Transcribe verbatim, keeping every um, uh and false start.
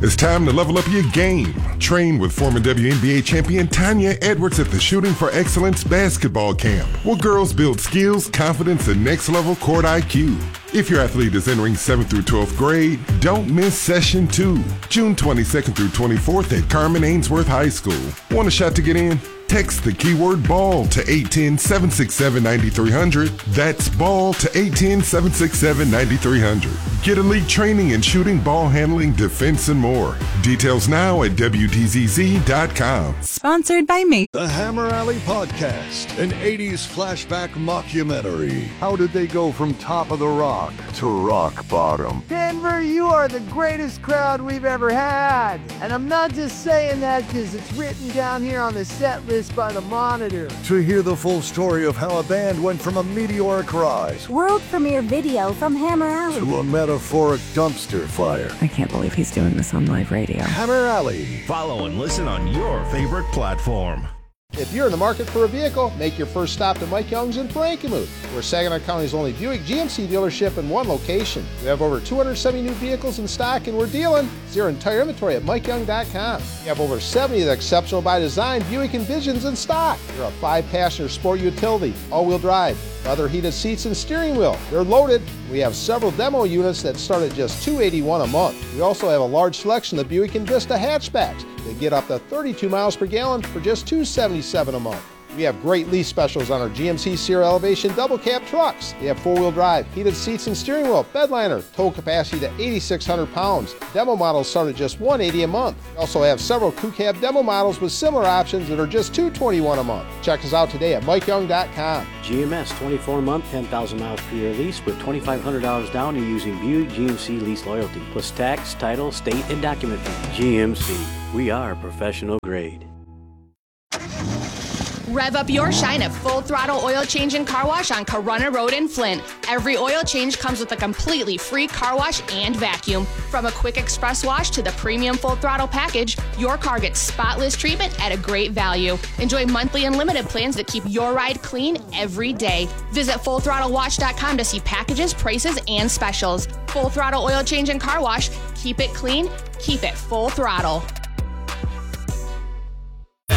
It's time to level up your game. Train with former W N B A champion Tanya Edwards at the Shooting for Excellence basketball camp, where girls build skills, confidence, and next-level court I Q. If your athlete is entering seventh through twelfth grade, don't miss Session two, June twenty-second through twenty-fourth at Carmen Ainsworth High School. Want a shot to get in? Text the keyword BALL to eight one zero, seven six seven, nine three zero zero. That's BALL to eight one zero, seven six seven, nine three zero zero. Get elite training in shooting, ball handling, defense, and more. Details now at W T Z Z dot com. Sponsored by me. The Hammer Alley Podcast, an eighties flashback mockumentary. How did they go from top of the rock to rock bottom? Denver, you are the greatest crowd we've ever had. And I'm not just saying that because it's written down here on the set list by the Monitor. To hear the full story of how a band went from a meteoric rise, world premiere video from Hammer Alley, to a metaphoric dumpster fire. I can't believe he's doing this on live radio. Hammer Alley. Follow and listen on your favorite platform. If you're in the market for a vehicle, make your first stop to Mike Young's in Frankenmuth. We're Saginaw County's only Buick G M C dealership in one location. We have over two hundred seventy new vehicles in stock, and we're dealing zero entire inventory at Mike Young dot com. We have over seventy of the exceptional by design Buick Envisions in stock. They're a five-passenger sport utility, all-wheel drive, leather heated seats and steering wheel. They're loaded. We have several demo units that start at just two hundred eighty-one dollars a month. We also have a large selection of Buick Envista hatchbacks. They get up to thirty-two miles per gallon for just two hundred seventy-seven dollars a month. We have great lease specials on our G M C Sierra Elevation double cab trucks. They have four-wheel drive, heated seats and steering wheel, bed liner, tow capacity to eighty-six hundred pounds. Demo models start at just one hundred eighty dollars a month. We also have several crew cab demo models with similar options that are just two hundred twenty-one dollars a month. Check us out today at Mike Young dot com. G M S twenty-four month, ten thousand miles per year lease with twenty-five hundred dollars down and using Buick G M C lease loyalty, plus tax, title, state, and document fee. G M C, we are professional grade. Rev up your shine at Full Throttle Oil Change and Car Wash on Corunna Road in Flint. Every oil change comes with a completely free car wash and vacuum. From a quick express wash to the premium Full Throttle package, your car gets spotless treatment at a great value. Enjoy monthly unlimited plans that keep your ride clean every day. Visit full throttle wash dot com to see packages, prices, and specials. Full Throttle Oil Change and Car Wash. Keep it clean, keep it full throttle.